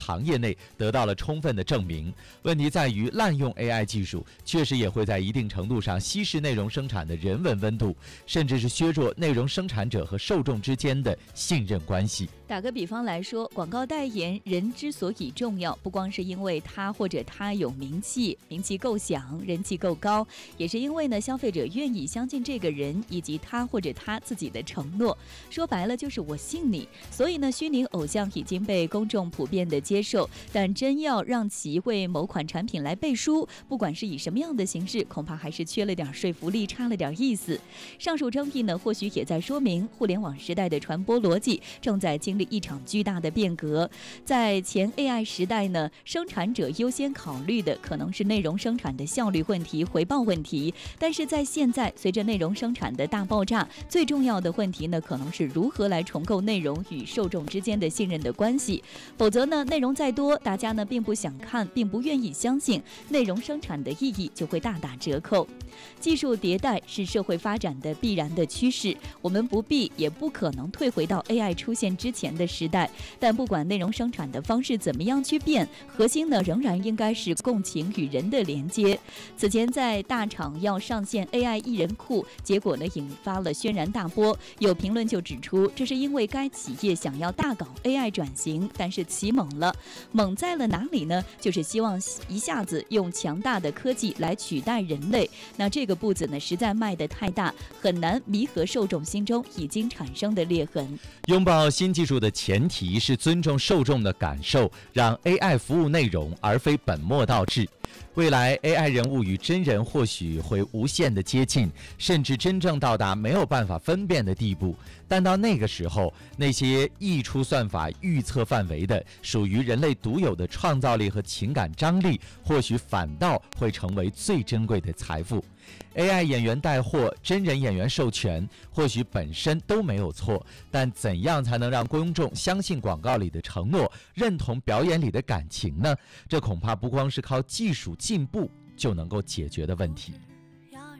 行业内得到了充分的证明。问题在于，滥用 AI 技术确实也会在一定程度上稀释内容生产的人文温度，甚至是削弱内容生产者和受众之间的信任关系。 打个比方来说，广告代言人之所以重要，不光是因为他或者他有名气够响，人气够高，也是因为呢，消费者愿意相信这个人以及他或者他自己的承诺。说白了就是我信你。所以呢，虚拟偶像已经被公众普遍的接受，但真要让其为某款产品来背书，不管是以什么样的形式，恐怕还是缺了点说服力，差了点意思。上述争议呢，或许也在说明互联网时代的传播逻辑正在经历一场巨大的变革。在前 AI 时代呢，生产者优先考虑的可能是内容生产的效率问题、回报问题，但是在现在，随着内容生产的大爆炸，最重要的问题呢，可能是如何来重构内容与受众之间的信任的关系。否则呢，内容再多，大家呢并不想看，并不愿意相信，内容生产的意义就会大打折扣。技术迭代是社会发展的必然的趋势，我们不必也不可能退回到 AI 出现之前的时代。但不管内容生产的方式怎么样去变，核心呢仍然应该是共情与人的连接。此前在大厂要上线 AI 艺人库，结果呢引发了轩然大波。有评论就指出，这是因为该企业想要大搞 AI 转型，但是起猛了。猛在了哪里呢？就是希望一下子用强大的科技来取代人类。那这个步子呢，实在迈得太大，很难弥合受众心中已经产生的裂痕。 拥抱新技术的前提是尊重受众的感受，让 AI 服务内容，而非本末倒置。未来 AI 人物与真人或许会无限的接近，甚至真正到达没有办法分辨的地步。但到那个时候，那些溢出算法预测范围的、属于人类独有的创造力和情感张力，或许反倒会成为最珍贵的财富。AI 演员带货，真人演员授权，或许本身都没有错，但怎样才能让公众相信广告里的承诺，认同表演里的感情呢？这恐怕不光是靠技术进步就能够解决的问题。